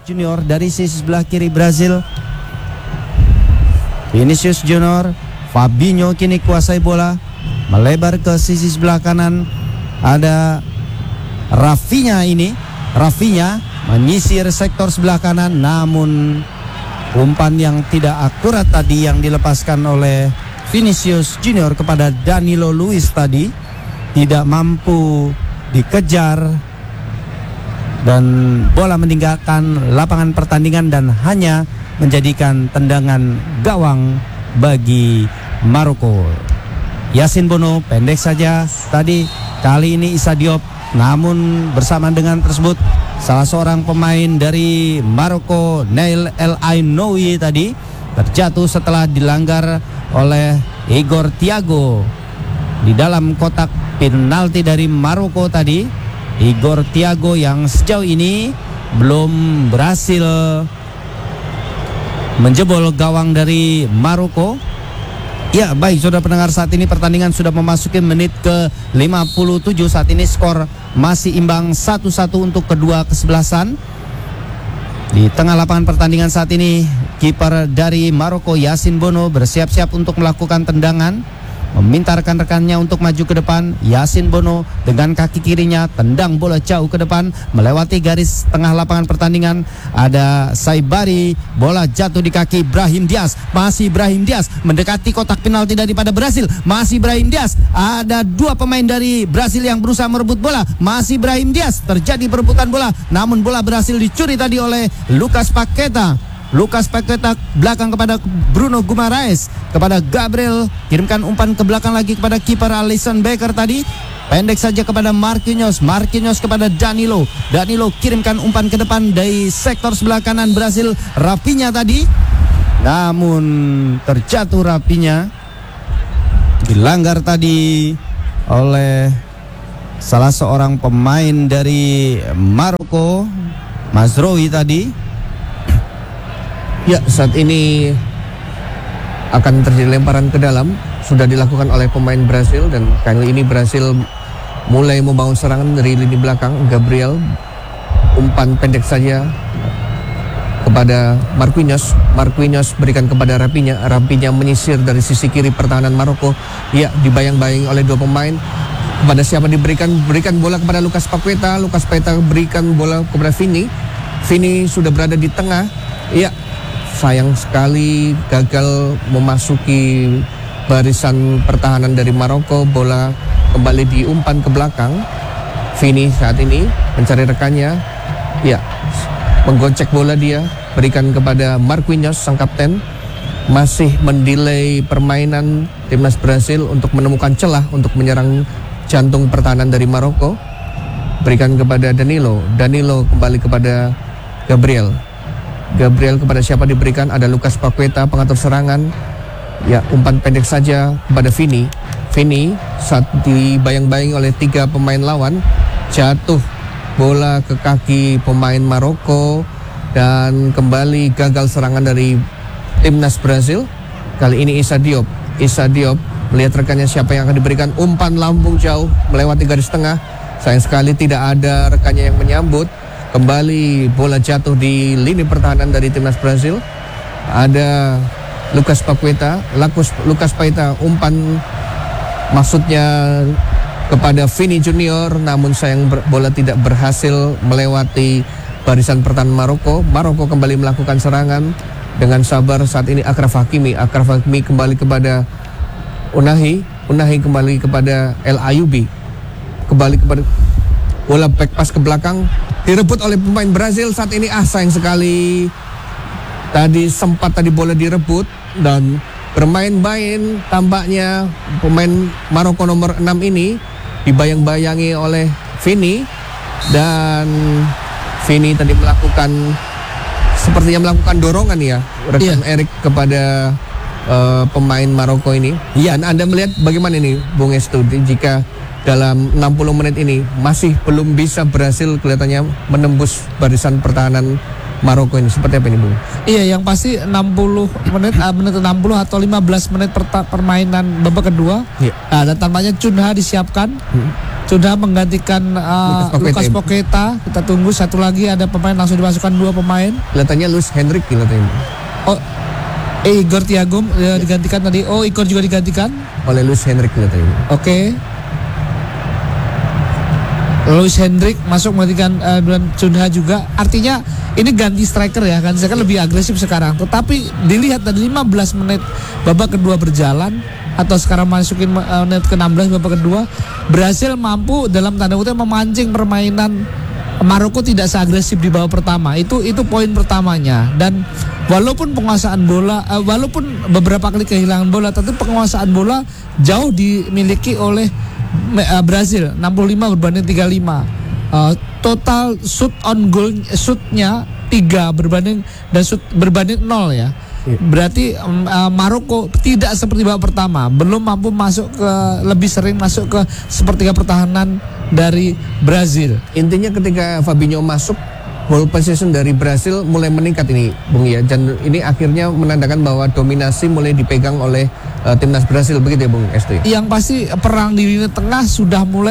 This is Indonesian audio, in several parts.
Junior dari sisi sebelah kiri Brazil. Vinicius Junior, Fabinho kini kuasai bola, melebar ke sisi sebelah kanan. Ada Rafinha menyisir sektor sebelah kanan, namun umpan yang tidak akurat tadi yang dilepaskan oleh Vinicius Junior kepada Danilo Luiz tadi tidak mampu dikejar dan bola meninggalkan lapangan pertandingan dan hanya menjadikan tendangan gawang bagi Maroko. Yasin Bono pendek saja tadi, kali ini Issa Diop, namun bersamaan dengan tersebut salah seorang pemain dari Maroko, Nail El Ainoui tadi terjatuh setelah dilanggar oleh Igor Thiago di dalam kotak penalti dari Maroko tadi. Igor Thiago yang sejauh ini belum berhasil menjebol gawang dari Maroko. Ya baik, saudara pendengar, saat ini pertandingan sudah memasuki menit ke 57. Saat ini skor masih imbang 1-1 untuk kedua kesebelasan. Di tengah lapangan pertandingan saat ini kiper dari Maroko Yasin Bono bersiap-siap untuk melakukan tendangan, meminta rekan-rekannya untuk maju ke depan. Yasin Bono dengan kaki kirinya tendang bola jauh ke depan melewati garis tengah lapangan pertandingan. Ada Saibari, bola jatuh di kaki Brahim Diaz. Masih Brahim Diaz mendekati kotak penalti daripada Brasil. Masih Brahim Diaz. Ada dua pemain dari Brasil yang berusaha merebut bola. Masih Brahim Diaz. Terjadi perebutan bola, namun bola berhasil dicuri tadi oleh Lucas Paqueta. Lucas Paqueta belakang kepada Bruno Guimaraes, kepada Gabriel, kirimkan umpan ke belakang lagi kepada kiper Alisson Becker tadi, pendek saja kepada Marquinhos kepada Danilo, kirimkan umpan ke depan dari sektor sebelah kanan Brasil, Rafinha tadi, namun terjatuh Rafinha, dilanggar tadi oleh salah seorang pemain dari Maroko, Mazraoui tadi. Ya, saat ini akan terjadi lemparan ke dalam, sudah dilakukan oleh pemain Brasil, dan kali ini Brasil mulai membangun serangan dari lini belakang. Gabriel, umpan pendek saja kepada Marquinhos berikan kepada Rafinha menyisir dari sisi kiri pertahanan Maroko. Ya, dibayang-bayangi oleh dua pemain. Kepada siapa berikan bola kepada Lucas Paqueta berikan bola kepada Vini sudah berada di tengah. Ya, sayang sekali gagal memasuki barisan pertahanan dari Maroko. Bola kembali diumpan ke belakang. Vini saat ini mencari rekannya. Ya, menggocek bola dia, berikan kepada Marquinhos sang kapten. Masih mendelay permainan timnas Brasil untuk menemukan celah untuk menyerang jantung pertahanan dari Maroko. Berikan kepada Danilo kembali kepada Gabriel kepada siapa diberikan? Ada Lucas Paqueta pengatur serangan. Ya, umpan pendek saja kepada Vini saat dibayang-bayangi oleh tiga pemain lawan, jatuh bola ke kaki pemain Maroko dan kembali gagal serangan dari timnas Brasil. Kali ini Issa Diop melihat rekannya siapa yang akan diberikan, umpan lambung jauh melewati garis tengah. Sayang sekali tidak ada rekannya yang menyambut. Kembali bola jatuh di lini pertahanan dari timnas Brasil. Ada Lucas Paqueta, umpan maksudnya kepada Vini Junior, namun sayang bola tidak berhasil melewati barisan pertahanan Maroko. Maroko kembali melakukan serangan dengan sabar. Saat ini Achraf Hakimi kembali kepada Unahi kembali kepada El Ayoub, kembali kepada bola back pass ke belakang, direbut oleh pemain Brasil. Saat ini sayang sekali sempat bola direbut dan bermain-main tampaknya pemain Maroko nomor 6 ini dibayang-bayangi oleh Vini, dan Vini tadi sepertinya melakukan dorongan ya rekan Erik kepada pemain Maroko ini. Iya, Anda melihat bagaimana ini Bung Estu, jika dalam 60 menit ini masih belum bisa berhasil kelihatannya menembus barisan pertahanan Maroko ini seperti apa ini, Bung? Iya, yang pasti 60 menit, menit 60 atau 15 menit permainan babak kedua. Iya. Nah, dan tampaknya Cunha disiapkan. Cunha menggantikan Lucas Paqueta. Kita tunggu satu lagi ada pemain, langsung dimasukkan 2 pemain. Kelihatannya Luis Henrik kelihatannya. Oh, Igor Thiago digantikan tadi. Oh, Igor juga digantikan Oleh Luis Henrik kelihatannya. Oke. Luis Hendrik masuk menggantikan dan Cunha juga. Artinya ini ganti striker ya, ganti striker lebih agresif sekarang. Tetapi dilihat dari 15 menit babak kedua berjalan atau sekarang masukin menit ke-16 babak kedua, Brasil mampu dalam tanda kutip memancing permainan Maroko tidak seagresif di babak pertama. Itu poin pertamanya. Dan walaupun penguasaan bola, walaupun beberapa kali kehilangan bola, tapi penguasaan bola jauh dimiliki oleh Brasil, 65 berbanding 35. Total shoot on goal, shootnya 3 berbanding dan shoot berbanding 0 ya. Berarti Maroko tidak seperti babak pertama, belum mampu masuk ke, lebih sering masuk ke sepertiga pertahanan dari Brasil. Intinya ketika Fabinho masuk, ball possession dari Brasil mulai meningkat ini, Bung ya. Dan ini akhirnya menandakan bahwa dominasi mulai dipegang oleh timnas Brasil, begitu ya, Bung Esti? Yang pasti perang di lini tengah sudah mulai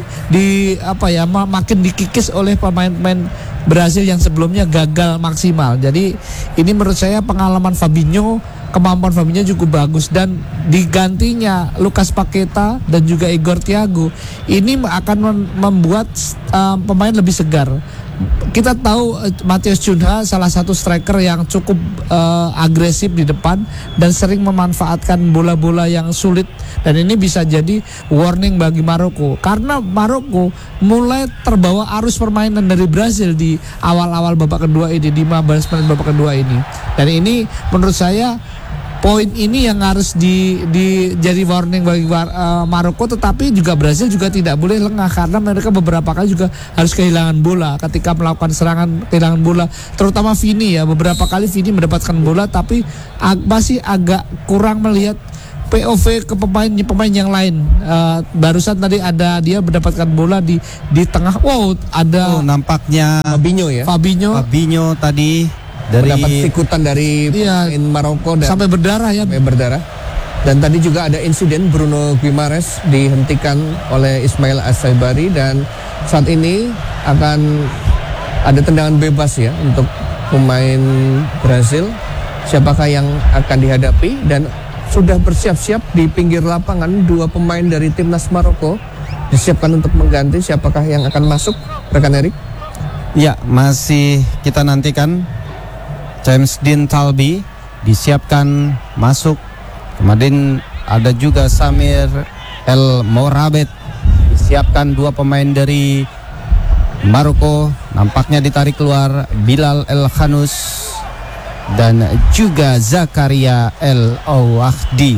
makin dikikis oleh pemain-pemain Brasil yang sebelumnya gagal maksimal. Jadi ini menurut saya pengalaman Fabinho, kemampuan Fabinho cukup bagus, dan digantinya Lucas Paqueta dan juga Igor Thiago ini akan membuat pemain lebih segar. Kita tahu Matheus Cunha salah satu striker yang cukup agresif di depan dan sering memanfaatkan bola-bola yang sulit, dan ini bisa jadi warning bagi Maroko karena Maroko mulai terbawa arus permainan dari Brasil di awal-awal babak kedua ini, di 15 menit babak kedua ini. Dan ini menurut saya poin ini yang harus jadi warning bagi Maroko, tetapi juga Brasil juga tidak boleh lengah karena mereka beberapa kali juga harus kehilangan bola ketika melakukan serangan, kehilangan bola, terutama Vini ya, beberapa kali Vini mendapatkan bola tapi masih agak kurang melihat POV ke pemain yang lain. Barusan tadi ada dia mendapatkan bola di tengah. Wow, ada nampaknya Fabinho ya. Fabinho tadi mendapat sikutan dari pemain Maroko dan sampai berdarah ya. Sampai berdarah. Dan tadi juga ada insiden Bruno Guimaraes dihentikan oleh Ismail As-Saibari, dan saat ini akan ada tendangan bebas ya untuk pemain Brasil. Siapakah yang akan dihadapi, dan sudah bersiap-siap di pinggir lapangan 2 pemain dari timnas Maroko disiapkan untuk mengganti. Siapakah yang akan masuk, rekan Erik? Ya, masih kita nantikan. James Dean Talbi disiapkan masuk. Kemudian ada juga Samir El Morabet disiapkan. 2 pemain dari Maroko nampaknya ditarik keluar, Bilal El Khanous dan juga Zakaria El Ouahdi.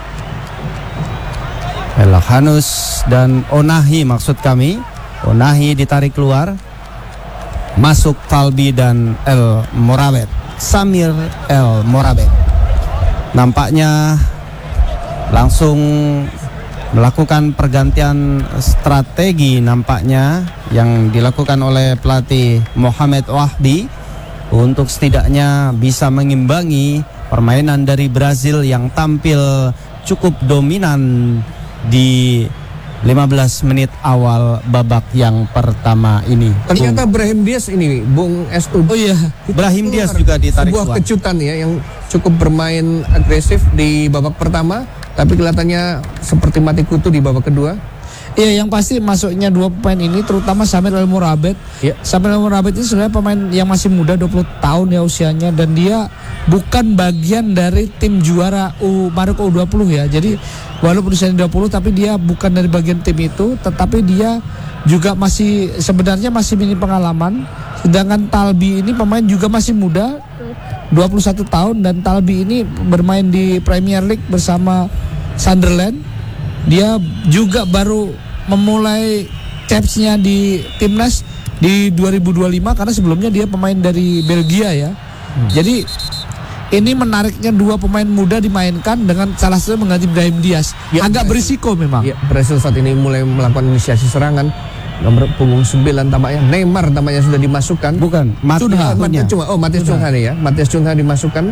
El Khanous dan Onahi maksud kami. Onahi ditarik keluar, masuk Talbi dan El Morabet. Samir El Morabet nampaknya langsung melakukan pergantian strategi nampaknya yang dilakukan oleh pelatih Mohamed Wahbi untuk setidaknya bisa mengimbangi permainan dari Brasil yang tampil cukup dominan di 15 menit awal babak yang pertama ini. Ternyata Brahim Diaz ini, Bung Estu. Oh iya, Brahim Diaz juga ditarik sebuah keluar. Kejutan ya, yang cukup bermain agresif di babak pertama, tapi kelihatannya seperti mati kutu di babak kedua. Iya, yang pasti masuknya 2 pemain ini terutama Samir El Morabet. Ya. Samir El Morabet ini sebenarnya pemain yang masih muda, 20 tahun ya usianya, dan dia bukan bagian dari tim juara Maroko U20 ya. Jadi walaupun usianya 20 tapi dia bukan dari bagian tim itu, tetapi dia juga sebenarnya masih minim pengalaman. Sedangkan Talbi ini pemain juga masih muda, 21 tahun, dan Talbi ini bermain di Premier League bersama Sunderland. Dia juga baru memulai chapsnya di timnas di 2025 karena sebelumnya dia pemain dari Belgia ya. Jadi ini menariknya 2 pemain muda dimainkan dengan salah satu mengganti Brahim Diaz. Ya, agak berisiko memang. Ya, Brasil saat ini mulai melakukan inisiasi serangan. Nomor punggung 9 tampaknya Neymar tampaknya sudah dimasukkan. Bukan, Matius Cunha. Matius Cunha nih ya. Matius Cunha dimasukkan.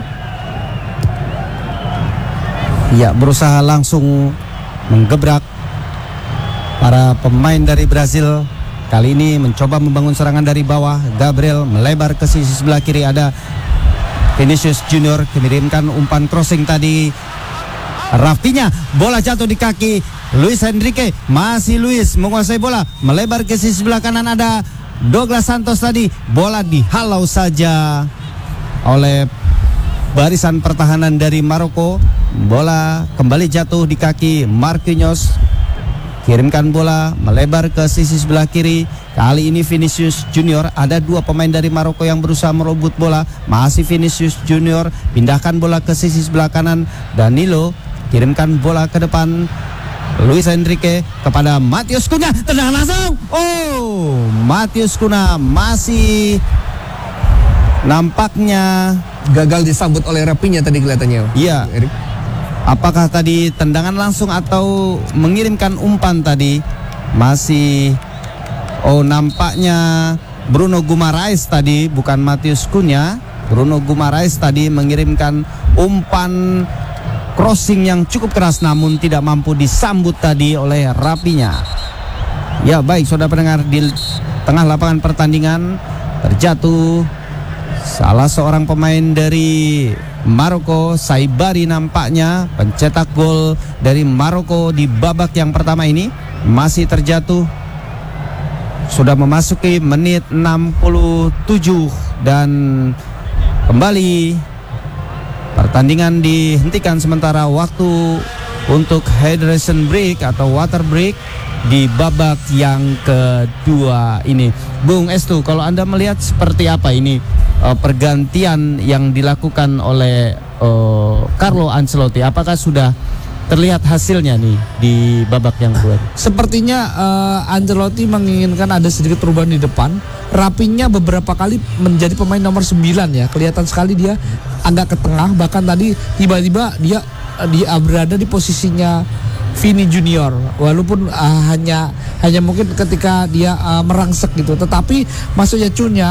Ya, berusaha langsung menggebrak para pemain dari Brazil. Kali ini mencoba membangun serangan dari bawah. Gabriel melebar ke sisi sebelah kiri, ada Vinicius Junior mengirimkan umpan crossing tadi. Rafinha, bola jatuh di kaki Luis Enrique, masih Luis menguasai bola, melebar ke sisi sebelah kanan, ada Douglas Santos tadi, bola dihalau saja oleh barisan pertahanan dari Maroko. Bola kembali jatuh di kaki Marquinhos, kirimkan bola melebar ke sisi sebelah kiri. Kali ini Vinicius Junior, ada dua pemain dari Maroko yang berusaha merebut bola, masih Vinicius Junior, pindahkan bola ke sisi sebelah kanan. Danilo kirimkan bola ke depan, Luis Enrique kepada Matius Cunha, tendangan langsung. Oh, Matius Cunha masih nampaknya Gagal disambut oleh Rafinha tadi kelihatannya. iya. Erik. Apakah tadi tendangan langsung atau mengirimkan umpan tadi? Masih nampaknya Bruno Guimaraes tadi, bukan Matius Cunha. Bruno Guimaraes tadi mengirimkan umpan crossing yang cukup keras namun tidak mampu disambut tadi oleh Rafinha. Ya, baik saudara pendengar, di tengah lapangan pertandingan terjatuh salah seorang pemain dari Maroko, Saibari nampaknya pencetak gol dari Maroko di babak yang pertama ini, masih terjatuh. Sudah memasuki menit 67 dan kembali pertandingan dihentikan sementara waktu untuk hydration break atau water break di babak yang kedua ini. Bung Estu, kalau Anda melihat seperti apa ini pergantian yang dilakukan oleh Carlo Ancelotti, apakah sudah terlihat hasilnya nih di babak yang kedua? Sepertinya Ancelotti menginginkan ada sedikit perubahan di depan. Rafinha beberapa kali menjadi pemain nomor 9 ya. Kelihatan sekali dia agak ke tengah, bahkan tadi tiba-tiba dia berada di posisinya Vini Junior, walaupun hanya mungkin ketika dia merangsek gitu, tetapi maksudnya Cunha